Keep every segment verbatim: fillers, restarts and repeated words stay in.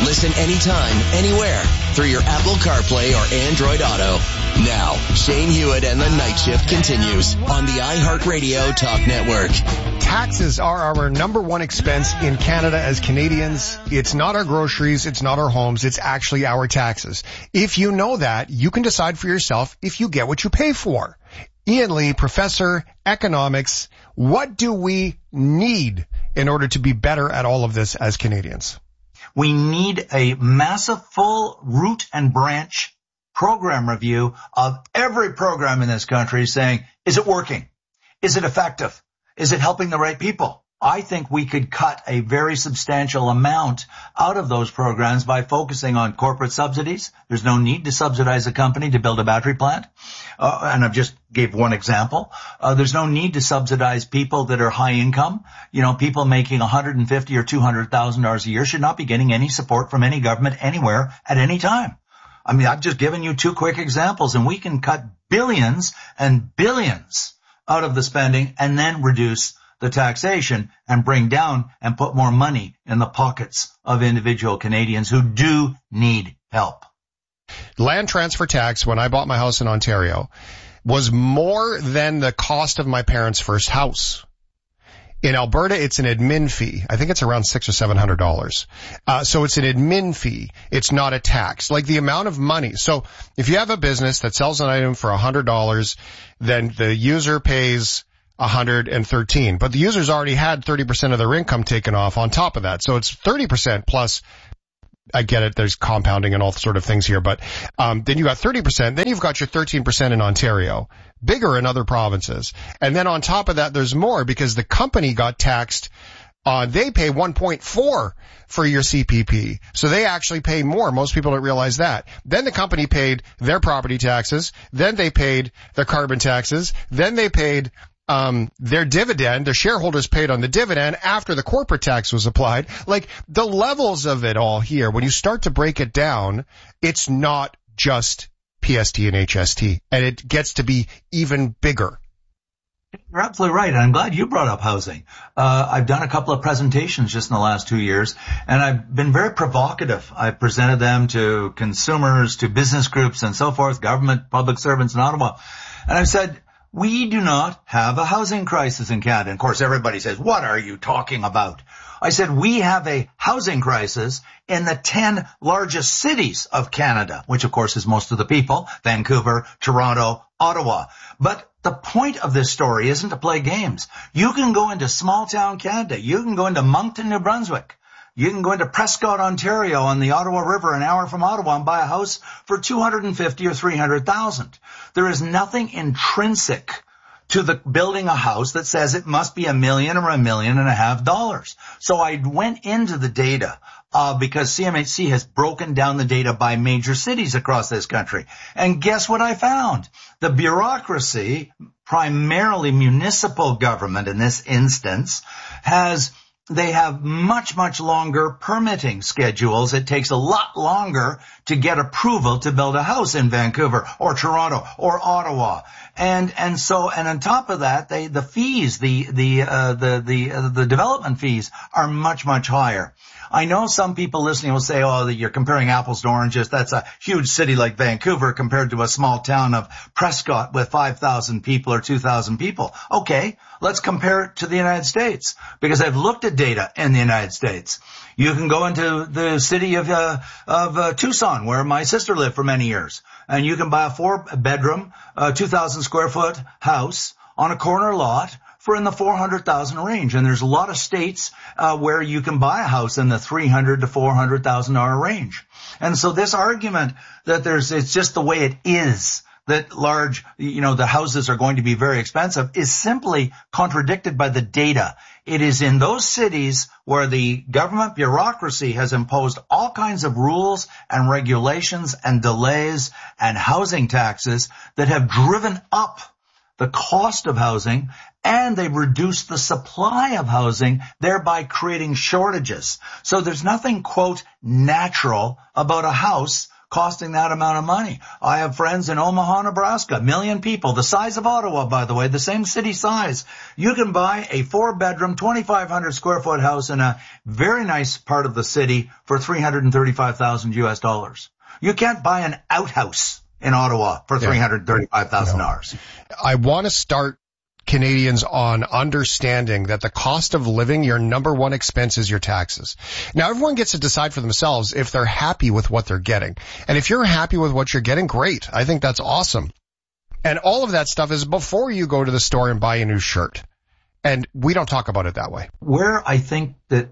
Listen anytime, anywhere through your Apple CarPlay or Android Auto. Now, Shane Hewitt and the Night Shift continues on the iHeartRadio Talk Network. Taxes are our number one expense in Canada as Canadians. It's not our groceries, it's not our homes, it's actually our taxes. If you know that, you can decide for yourself if you get what you pay for. Ian Lee, Professor, Economics, what do we need in order to be better at all of this as Canadians? We need a massive full root and branch program review of every program in this country saying, is it working? Is it effective? Is it helping the right people? I think we could cut a very substantial amount out of those programs by focusing on corporate subsidies. There's no need to subsidize a company to build a battery plant. Uh, and I've just gave one example. Uh, there's no need to subsidize people that are high income. You know, people making one hundred fifty thousand dollars or two hundred thousand dollars a year should not be getting any support from any government anywhere at any time. I mean, I've just given you two quick examples, and we can cut billions and billions out of the spending and then reduce the taxation and bring down and put more money in the pockets of individual Canadians who do need help. Land transfer tax, when I bought my house in Ontario, was more than the cost of my parents' first house. In Alberta, it's an admin fee. I think it's around six or seven hundred dollars. Uh, so it's an admin fee. It's not a tax. Like the amount of money. So if you have a business that sells an item for a hundred dollars, then the user pays one hundred thirteen. But the user's already had thirty percent of their income taken off on top of that. So it's thirty percent plus. I get it. There's compounding and all sort of things here, but um then you got thirty percent. Then you've got your thirteen percent in Ontario, bigger in other provinces. And then on top of that, there's more because the company got taxed. Uh, they pay one point four for your C P P. So they actually pay more. Most people don't realize that. Then the company paid their property taxes. Then they paid their carbon taxes. Then they paid um their dividend. Their shareholders paid on the dividend after the corporate tax was applied. Like the levels of it all here, when you start to break it down, it's not just P S T and H S T, and it gets to be even bigger. You're absolutely right, and I'm glad you brought up housing. Uh, I've done a couple of presentations just in the last two years, and I've been very provocative. I've presented them to consumers, to business groups, and so forth, government, public servants in Ottawa. And I've said, we do not have a housing crisis in Canada. And of course, everybody says, what are you talking about? I said, we have a housing crisis in the ten largest cities of Canada, which of course is most of the people, Vancouver, Toronto, Ottawa. But the point of this story isn't to play games. You can go into small town Canada. You can go into Moncton, New Brunswick. You can go into Prescott, Ontario on the Ottawa River, an hour from Ottawa, and buy a house for two hundred fifty thousand dollars or three hundred thousand dollars. There is nothing intrinsic to the building a house that says it must be a million or a million and a half dollars. So I went into the data uh, because C M H C has broken down the data by major cities across this country. And guess what I found? The bureaucracy, primarily municipal government in this instance, has They have much, much longer permitting schedules. It takes a lot longer to get approval to build a house in Vancouver or Toronto or Ottawa. And, and so, and on top of that, they, the fees, the, the, uh, the, the, uh, the development fees are much, much higher. I know some people listening will say, oh, you're comparing apples to oranges. That's a huge city like Vancouver compared to a small town of Prescott with five thousand people or two thousand people. Okay, let's compare it to the United States because I've looked at data in the United States. You can go into the city of, uh, of uh, Tucson, where my sister lived for many years, and you can buy a four-bedroom, uh, two thousand square foot house on a corner lot for in the four hundred thousand range. And there's a lot of states uh, where you can buy a house in the three hundred to four hundred thousand dollar range. And so this argument that there's, it's just the way it is, that large, you know, the houses are going to be very expensive is simply contradicted by the data. It is in those cities where the government bureaucracy has imposed all kinds of rules and regulations and delays and housing taxes that have driven up the cost of housing, and they've reduced the supply of housing, thereby creating shortages. So there's nothing, quote, natural about a house costing that amount of money. I have friends in Omaha, Nebraska, million people, the size of Ottawa, by the way, the same city size. You can buy a four-bedroom, twenty-five hundred square foot house in a very nice part of the city for three hundred thirty-five thousand U S dollars. You can't buy an outhouse in Ottawa for three hundred thirty-five thousand dollars. I want to start Canadians on understanding that the cost of living, your number one expense is your taxes. Now, everyone gets to decide for themselves if they're happy with what they're getting. And if you're happy with what you're getting, great. I think that's awesome. And all of that stuff is before you go to the store and buy a new shirt. And we don't talk about it that way. Where I think that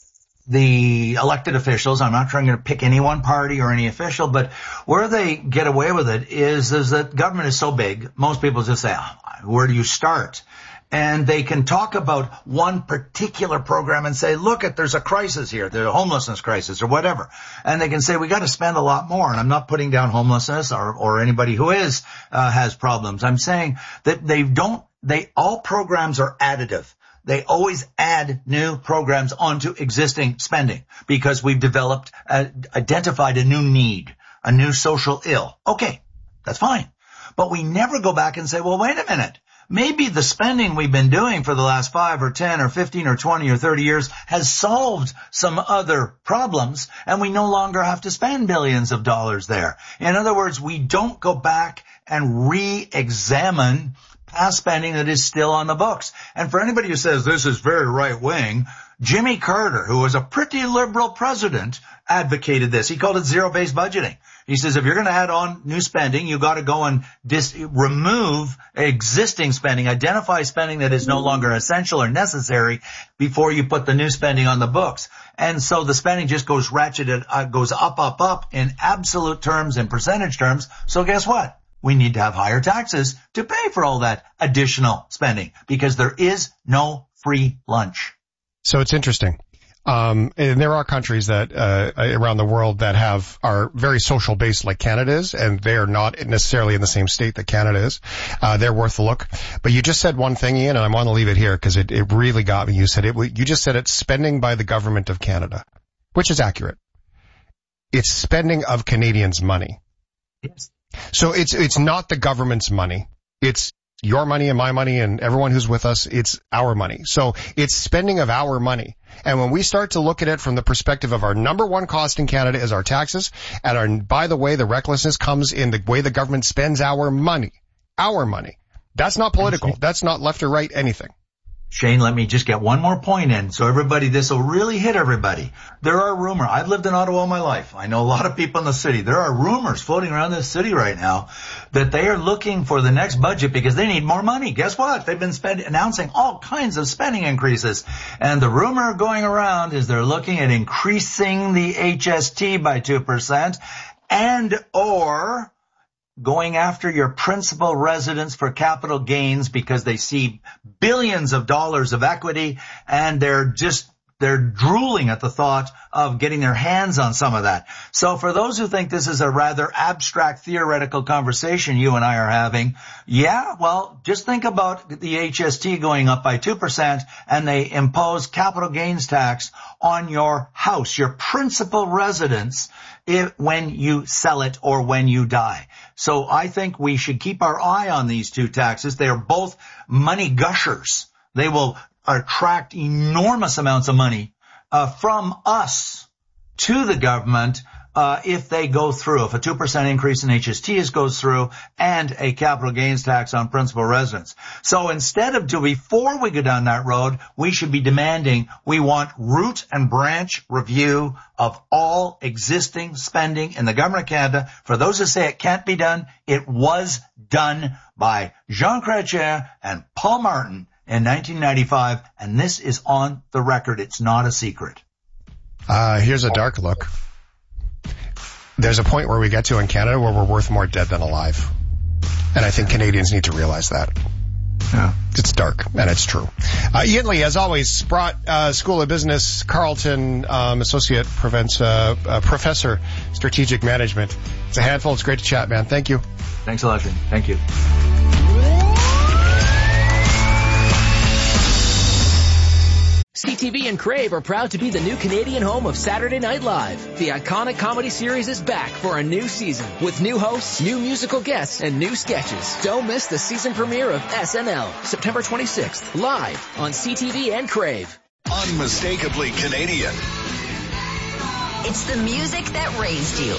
the elected officials, I'm not trying to pick any one party or any official, but where they get away with it is, is that government is so big, most people just say, oh, where do you start? And they can talk about one particular program and say, look, at there's a crisis here, there's a homelessness crisis or whatever. And they can say, we got to spend a lot more. And I'm not putting down homelessness or, or anybody who is, uh, has problems. I'm saying that they don't, they, all programs are additive. They always add new programs onto existing spending because we've developed, uh, identified a new need, a new social ill. Okay, that's fine. But we never go back and say, well, wait a minute. Maybe the spending we've been doing for the last five or ten or fifteen or twenty or thirty years has solved some other problems, and we no longer have to spend billions of dollars there. In other words, we don't go back and re-examine past spending that is still on the books. And for anybody who says this is very right-wing, Jimmy Carter, who was a pretty liberal president, advocated this. He called it zero-based budgeting. He says if you're going to add on new spending, you got to go and dis- remove existing spending, identify spending that is no longer essential or necessary before you put the new spending on the books. And so the spending just goes ratcheted, uh, goes up, up, up in absolute terms and percentage terms. So guess what? We need to have higher taxes to pay for all that additional spending because there is no free lunch. So it's interesting. Um, and there are countries that, uh, around the world that have, are very social based like Canada is, and they are not necessarily in the same state that Canada is. Uh, they're worth a look. But you just said one thing, Ian, and I want to leave it here because it, it really got me. You said it, you just said it's spending by the government of Canada, which is accurate. It's spending of Canadians' money. Yes. So it's, it's not the government's money. It's your money and my money and everyone who's with us. It's our money. So it's spending of our money. And when we start to look at it from the perspective of our number one cost in Canada is our taxes, and our, by the way, the recklessness comes in the way the government spends our money. Our money. That's not political. That's not left or right anything. Shane, let me just get one more point in so everybody, this will really hit everybody. There are rumors. I've lived in Ottawa all my life. I know a lot of people in the city. There are rumors floating around this city right now that they are looking for the next budget because they need more money. Guess what? They've been spend, announcing all kinds of spending increases. And the rumor going around is they're looking at increasing the H S T by two percent and or going after your principal residence for capital gains because they see billions of dollars of equity and they're just, they're drooling at the thought of getting their hands on some of that. So for those who think this is a rather abstract theoretical conversation you and I are having, yeah, well, just think about the H S T going up by two percent and they impose capital gains tax on your house, your principal residence, if, when you sell it or when you die. So I think we should keep our eye on these two taxes. They are both money gushers. They will attract enormous amounts of money uh, from us to the government uh if they go through. If a two percent increase in H S T is goes through and a capital gains tax on principal residence. So instead of to before we go down that road, we should be demanding we want root and branch review of all existing spending in the government of Canada. For those who say it can't be done, it was done by Jean Chrétien and Paul Martin in nineteen ninety-five, and this is on the record. It's not a secret. Uh, here's a dark look. There's a point where we get to in Canada where we're worth more dead than alive. And I think Canadians need to realize that. Yeah. It's dark, and it's true. Uh, Ian Lee, as always, Sprott uh, School of Business, Carleton, um, Associate Professor, uh, uh, Professor, Strategic Management. It's a handful. It's great to chat, man. Thank you. Thanks a lot, Shane. Thank you. See C T V and Crave are proud to be the new Canadian home of Saturday Night Live. The iconic comedy series is back for a new season with new hosts, new musical guests, and new sketches. Don't miss the season premiere of S N L, September twenty-sixth, live on C T V and Crave. Unmistakably Canadian. It's the music that raised you.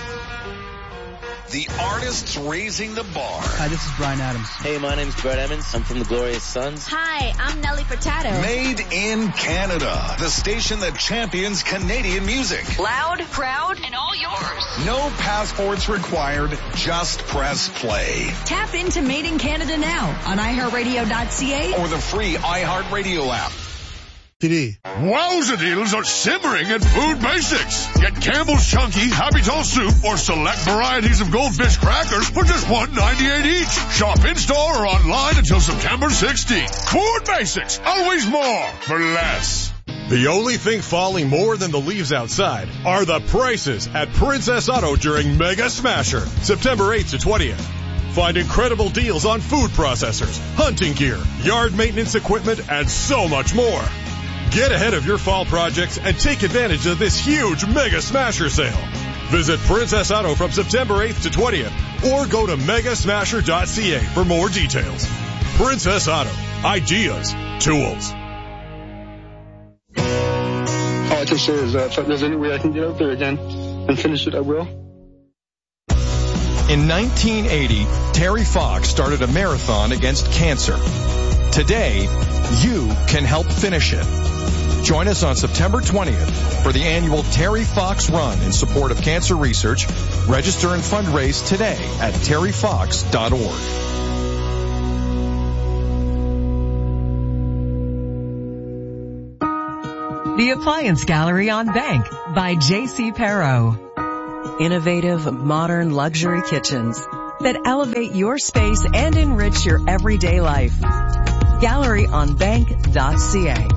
The artists raising the bar. Hi, this is Bryan Adams. Hey, my name's Brett Emmons. I'm from the Glorious Sons. Hi, I'm Nelly Furtado. Made in Canada. The station that champions Canadian music. Loud, proud, and all yours. No passports required. Just press play. Tap into Made in Canada now on i heart radio dot c a or the free iHeartRadio app. P D. Wowza deals are simmering at Food Basics. Get Campbell's Chunky Happy Tall Soup or select varieties of Goldfish crackers for just one ninety-eight each. Shop in-store or online until September sixteenth. Food Basics, always more for less. The only thing falling more than the leaves outside are the prices at Princess Auto during Mega Smasher, September eighth to twentieth. Find incredible deals on food processors, hunting gear, yard maintenance equipment, and so much more. Get ahead of your fall projects and take advantage of this huge Mega Smasher sale. Visit Princess Auto from September eighth to twentieth or go to mega smasher dot c a for more details. Princess Auto. Ideas. Tools. All I can say is that if there's any way I can get out there again and finish it, I will. In nineteen eighty, Terry Fox started a marathon against cancer. Today, you can help finish it. Join us on September twentieth for the annual Terry Fox Run in support of cancer research. Register and fundraise today at terry fox dot org. The Appliance Gallery on Bank by J C Perro. Innovative, modern luxury kitchens that elevate your space and enrich your everyday life. gallery on bank dot c a.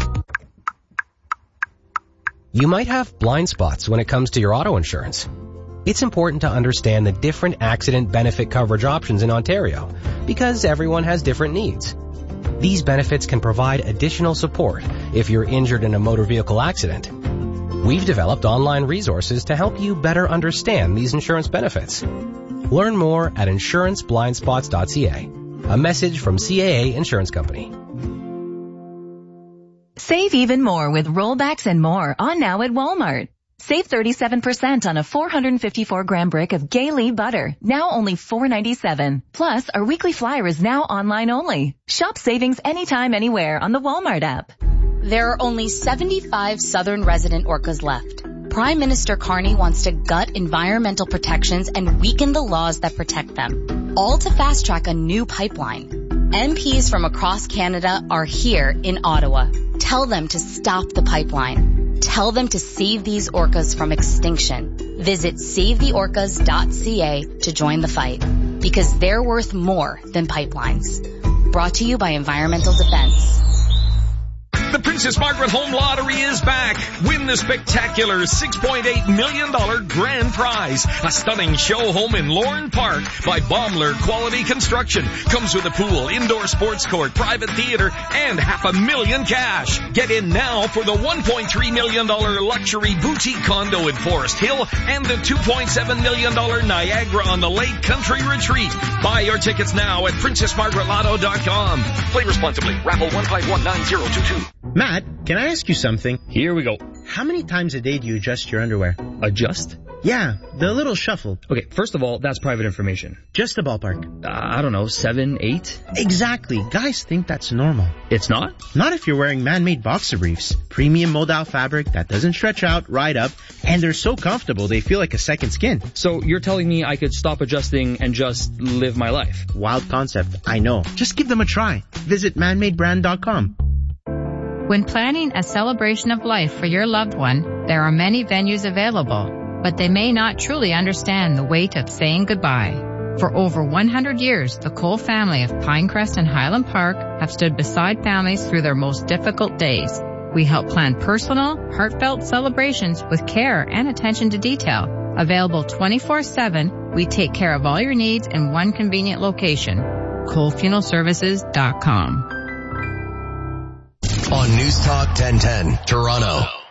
You might have blind spots when it comes to your auto insurance. It's important to understand the different accident benefit coverage options in Ontario because everyone has different needs. These benefits can provide additional support if you're injured in a motor vehicle accident. We've developed online resources to help you better understand these insurance benefits. Learn more at insurance blind spots dot c a. A message from C A A Insurance Company. Save even more with rollbacks and more on now at Walmart. Save thirty-seven percent on a four hundred fifty-four gram brick of Gay-Lee butter, now only four ninety-seven. Plus, our weekly flyer is now online only. Shop savings anytime, anywhere on the Walmart app. There are only seventy-five Southern resident orcas left. Prime Minister Carney wants to gut environmental protections and weaken the laws that protect them, all to fast-track a new pipeline. M Ps from across Canada are here in Ottawa. Tell them to stop the pipeline. Tell them to save these orcas from extinction. Visit save the orcas dot c a to join the fight, because they're worth more than pipelines. Brought to you by Environmental Defense. The Princess Margaret Home Lottery is back. Win the spectacular six point eight million dollars grand prize. A stunning show home in Lorne Park by Baumler Quality Construction. Comes with a pool, indoor sports court, private theater, and half a million cash. Get in now for the one point three million dollars luxury boutique condo in Forest Hill and the two point seven million dollars Niagara on the Lake Country Retreat. Buy your tickets now at princess margaret lotto dot com. Play responsibly. Raffle one five one nine zero two two. Matt, can I ask you something? Here we go. How many times a day do you adjust your underwear? Adjust? Yeah, the little shuffle. Okay, first of all, that's private information. Just a ballpark. Uh, I don't know, seven, eight? Exactly. Guys think that's normal. It's not? Not if you're wearing man-made boxer briefs. Premium modal fabric that doesn't stretch out, ride up, and they're so comfortable they feel like a second skin. So you're telling me I could stop adjusting and just live my life? Wild concept, I know. Just give them a try. Visit man made brand dot com. When planning a celebration of life for your loved one, there are many venues available, but they may not truly understand the weight of saying goodbye. For over one hundred years, the Cole family of Pinecrest and Highland Park have stood beside families through their most difficult days. We help plan personal, heartfelt celebrations with care and attention to detail. Available twenty-four seven, we take care of all your needs in one convenient location. Cole Funeral Services dot com. on News Talk ten ten, Toronto.